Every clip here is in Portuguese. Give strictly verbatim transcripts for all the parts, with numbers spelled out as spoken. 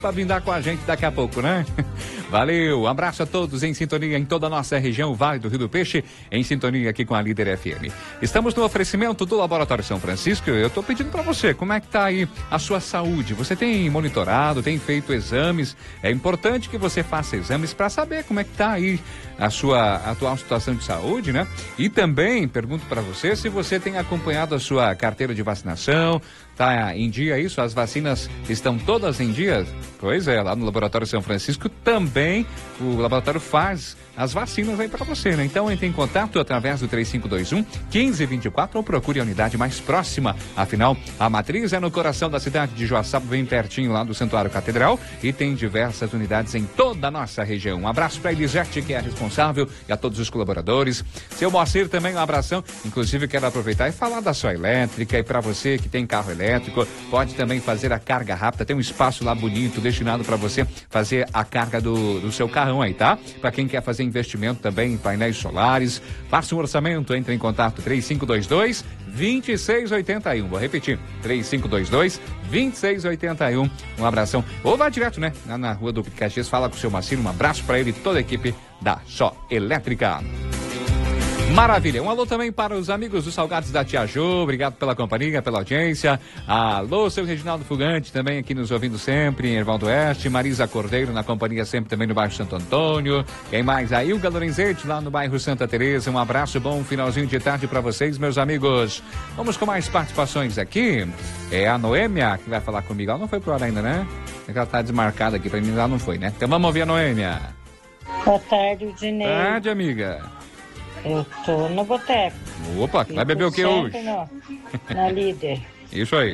para brindar com a gente daqui a pouco, né? Valeu, um abraço a todos em sintonia em toda a nossa região, Vale do Rio do Peixe, em sintonia aqui com a Líder F M. Estamos no oferecimento do Laboratório São Francisco. Eu estou pedindo para você, como é que tá aí a sua saúde? Você tem monitorado, tem feito exames? É importante que você faça exames para saber como é que tá aí a sua atual situação de saúde, né? E também pergunto para você se você tem acompanhado a sua carteira de vacinação. Tá em dia isso? As vacinas estão todas em dia? Pois é, lá no Laboratório São Francisco também o laboratório faz as vacinas aí para você, né? Então entre em contato através do três cinco dois um, um cinco dois quatro ou procure a unidade mais próxima. Afinal, a matriz é no coração da cidade de Joaçaba, bem pertinho lá do Santuário Catedral, e tem diversas unidades em toda a nossa região. Um abraço para a Elisete, que é a responsável, e a todos os colaboradores. Seu Moacir também, um abração. Inclusive quero aproveitar e falar da sua elétrica, e para você que tem carro elétrico, pode também fazer a carga rápida. Tem um espaço lá bonito destinado para você fazer a carga do, do seu carrão aí, tá? Para quem quer fazer investimento também em painéis solares, faça um orçamento, entre em contato três cinco dois dois, dois seis oito um. Vou repetir, três cinco dois dois, dois seis oito um. Um abração. Ou vá direto, né? Lá na rua do Caxias, fala com o seu Marcelo. Um abraço para ele e toda a equipe da Só Elétrica. Maravilha. Um alô também para os amigos dos Salgados da Tia Jô. Obrigado pela companhia, pela audiência. Alô, seu Reginaldo Fugante, também aqui nos ouvindo sempre em Erval do Oeste. Marisa Cordeiro na companhia sempre também no bairro Santo Antônio. Quem mais? A Ilga Lorenzetti lá no bairro Santa Teresa. Um abraço, bom finalzinho de tarde para vocês, meus amigos. Vamos com mais participações aqui. É a Noêmia que vai falar comigo. Ela não foi pro ar ainda, né? Ela tá desmarcada aqui para mim, ela não foi, né? Então vamos ouvir a Noêmia. Boa tarde, Dinei. Boa tarde, amiga. Eu tô no boteco. Opa, vai beber o que hoje? No, na Líder. Isso aí.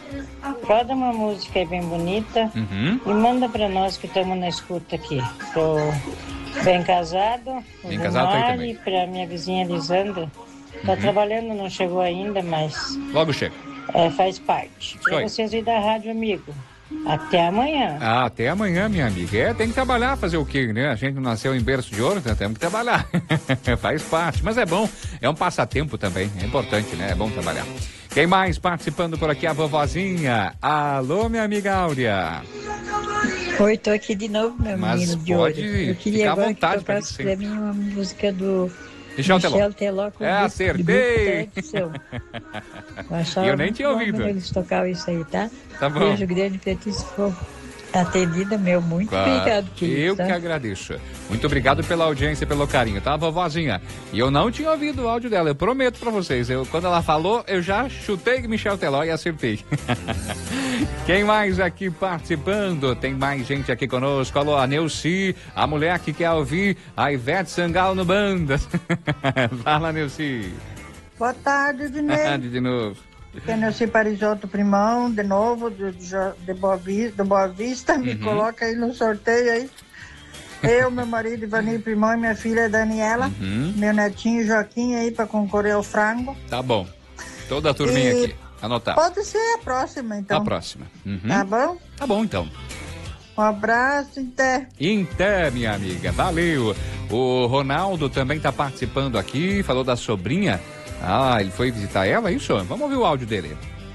Roda uma música aí bem bonita, uhum, e manda pra nós que estamos na escuta aqui. Pro Bem Casado, o Bem Casado aí também. E pra minha vizinha Lisandra. Tá uhum. trabalhando, não chegou ainda, mas... Logo chega. É, faz parte. Isso Pra aí. vocês aí da rádio, amigo. Até amanhã. Ah, até amanhã, minha amiga. É, tem que trabalhar, fazer o quê, né? A gente não nasceu em berço de ouro, então temos que trabalhar. Faz parte, mas é bom. É um passatempo também, é importante, né? É bom trabalhar. Quem mais participando por aqui? A vovozinha. Alô, minha amiga Áurea. Oi, tô aqui de novo, meu Mas menino de pode ouro. Eu queria ficar à agora vontade que tocasse pra pra mim uma música do Michel, Michel Teló. Teló. Com É, o acertei. Eu, eu nem tinha ouvido. Eles tocavam isso aí, tá? Tá bom. Beijo grande pra ti, se for atendida, meu. Muito Claro. obrigado, querido. Eu tá? que agradeço. Muito obrigado pela audiência, pelo carinho, tá, vovozinha? E eu não tinha ouvido o áudio dela, eu prometo pra vocês. Eu, quando ela falou, eu já chutei Michel Teló e acertei. Quem mais aqui participando? Tem mais gente aqui conosco. Alô, a Neuci, a mulher que quer ouvir a Ivete Sangalo no Banda. Fala, Neuci. Boa tarde, Dinei. De novo. Que é Neuci Parisotto Primão, de novo, de, de Boa Vista, do Boa Vista. Me Uhum. coloca aí no sorteio aí. Eu, meu marido Ivanir Primão e minha filha Daniela. Uhum. Meu netinho Joaquim aí para concorrer ao frango. Tá bom. Toda a turminha E aqui. Anotar. Pode ser a próxima, então. A próxima. Uhum. Tá bom? Tá bom, então. Um abraço, até. Até, minha amiga. Valeu. O Ronaldo também tá participando aqui, falou da sobrinha. Ah, ele foi visitar ela, é isso? Vamos ouvir o áudio dele.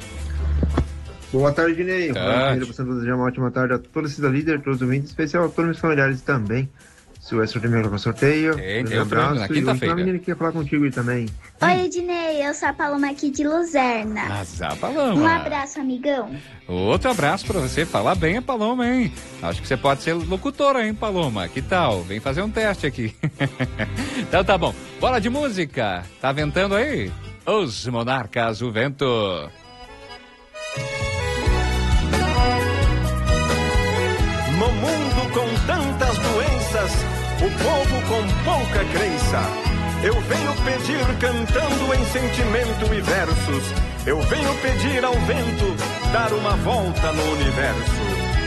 Boa tarde, Dinei. Tarde. Você desejar uma ótima tarde a todos da Líder, todos os ouvintes, em especial a todos os meus familiares também. Se o sorteio com sorteio, Tem, um tem outro na abraço. E quinta-feira. uma menina que quer falar contigo aí também. Oi, Ednei, eu sou a Paloma aqui de Luzerna. Azar, Paloma. Um abraço, amigão. Outro abraço pra você. Fala bem a Paloma, hein? Acho que você pode ser locutora, hein, Paloma? Que tal? Vem fazer um teste aqui. Então tá bom. Bora de música. Tá ventando aí? Os Monarcas, o Vento. No mundo com tantas doenças, o povo com pouca crença, eu venho pedir cantando em sentimento e versos, eu venho pedir ao vento dar uma volta no universo.